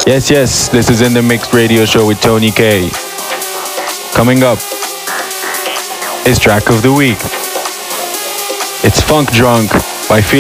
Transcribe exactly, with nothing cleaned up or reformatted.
Yes, yes, this is In The Mix radio show with Tony K. Coming up is track of the week. It's Funk Drunk by Felix